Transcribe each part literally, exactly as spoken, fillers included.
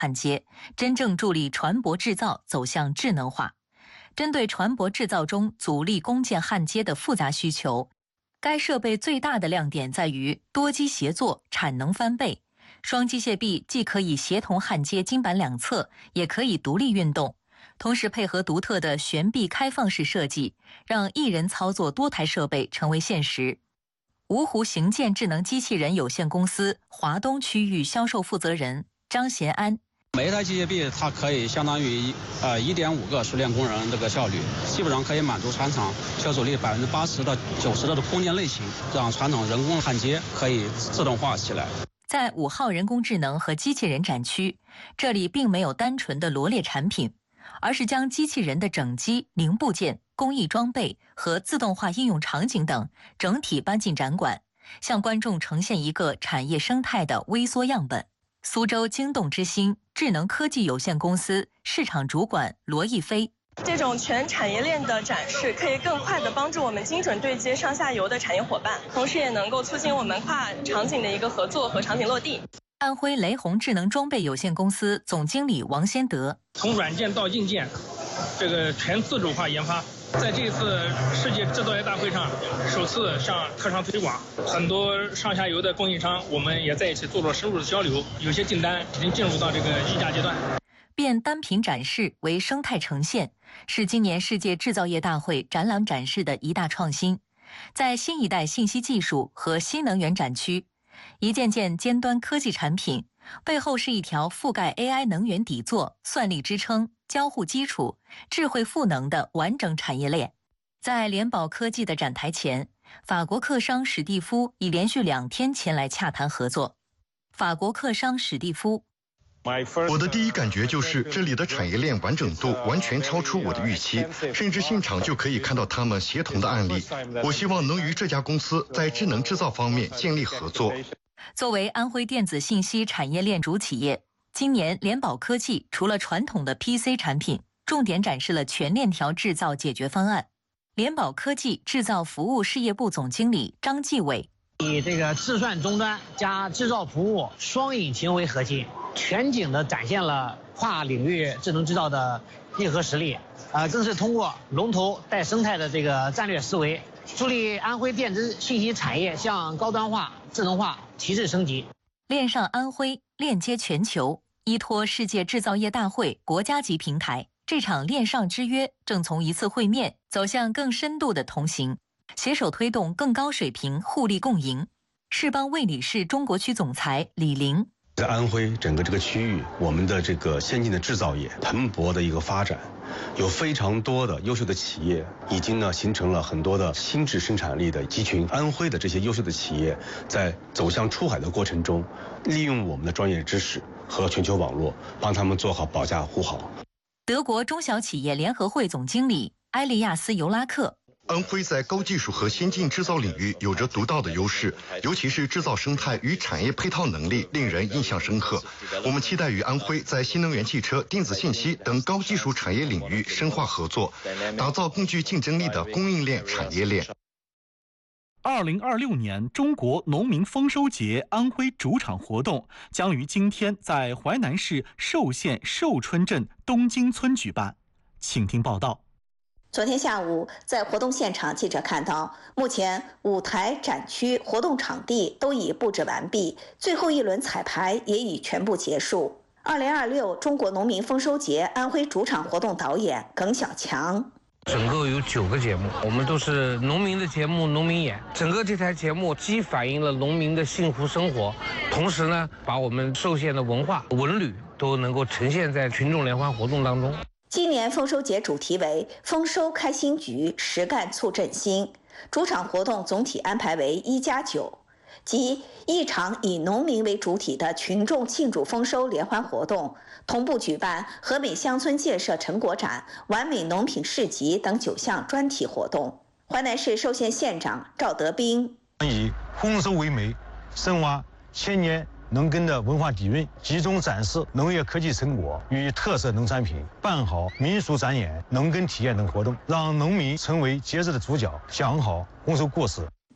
焊接，真正助力船舶制造走向智能化。针对船舶制造中阻力工件焊接的复杂需求，该设备最大的亮点在于多机协作，产能翻倍。双机械臂既可以协同焊接金板两侧，也可以独立运动，同时配合独特的悬臂开放式设计，让一人操作多台设备成为现实。芜湖行健智能机器人有限公司华东区域销售负责人张贤安。 每一台机械臂它可以相当于呃一点五个熟练工人这个效率，基本上可以满足船厂车主力百分之八十到九十的工件类型，让传统人工焊接可以自动化起来。 在五号人工智能和机器人展区，这里并没有单纯的罗列产品，而是将机器人的整机、零部件、工艺装备和自动化应用场景等整体搬进展馆，向观众呈现一个产业生态的微缩样本。苏州京动之星智能科技有限公司市场主管罗毅飞。 这种全产业链的展示可以更快地帮助我们精准对接上下游的产业伙伴，同时也能够促进我们跨场景的一个合作和场景落地。 安徽雷宏智能装备有限公司总经理王先德。 从软件到硬件，这个全自主化研发。在这次世界制造业大会上，首次向特长推广，很多上下游的供应商，我们也在一起做了深入的交流，有些订单已经进入到这个议价阶段。 变单品展示为生态呈现，是今年世界制造业大会展览展示的一大创新。在新一代信息技术和新能源展区，一件件尖端科技产品背后是一条覆盖 A I 能源底座、算力支撑、交互基础、智慧赋能的完整产业链。在联保科技的展台前，法国客商史蒂夫已连续两天前来洽谈合作。法国客商史蒂夫。 我的第一感觉就是这里的产业链完整度完全超出我的预期，甚至现场就可以看到他们协同的案例。我希望能与这家公司在智能制造方面建立合作。 作为安徽电子信息产业链主企业，今年联保科技除了传统的 P C 产品，重点展示了全链条制造解决方案。联保科技制造服务事业部总经理张继伟。 以这个制算终端加制造服务双引擎为核心，全景的展现了跨领域智能制造的硬核实力，呃，更是通过龙头带生态的这个战略思维，助力安徽电子信息产业向高端化、智能化提质升级。 链上安徽，链接全球，依托世界制造业大会国家级平台，这场链上之约正从一次会面走向更深度的同行，携手推动更高水平互利共赢。世邦魏理仕中国区总裁李玲。 在安徽整个这个区域，我们的这个先进的制造业蓬勃的一个发展，有非常多的优秀的企业，已经呢形成了很多的新质生产力的集群。安徽的这些优秀的企业在走向出海的过程中，利用我们的专业知识和全球网络，帮他们做好保驾护航。 德国中小企业联合会总经理埃利亚斯·尤拉克。 安徽在高技术和先进制造领域有着独到的优势，尤其是制造生态与产业配套能力令人印象深刻。我们期待与安徽在新能源汽车、电子信息等高技术产业领域深化合作，打造更具竞争力的供应链产业链。 二零二六年中国农民丰收节安徽主场活动将于今天在淮南市寿县寿春镇东京村举办，请听报道。 昨天下午，在活动现场，记者看到，目前舞台、展区、活动场地都已布置完毕，最后一轮彩排也已全部结束。二零二六中国农民丰收节安徽主场活动导演耿小强。 整个有九个节目，我们都是农民的节目，农民演。整个这台节目既反映了农民的幸福生活，同时呢，把我们寿县的文化、文旅都能够呈现在群众联欢活动当中。 今年丰收节主题为丰收开新局，实干促振兴。主场活动总体安排为一加九，即一场以农民为主体的群众庆祝丰收联欢活动，同步举办和美乡村建设成果展、完美农品市集等九项专题活动。淮南市寿县县长赵德斌以丰收为美，深挖千年农耕的文化底蕴，集中展示农业科技成果与特色农产品，办好民俗展演、农耕体验等活动，让农民成为节日的主角，讲好丰收故事。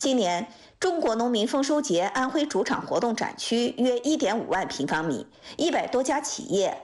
今年中国农民丰收节安徽主场活动展区约一点五万平方米，一百多家企业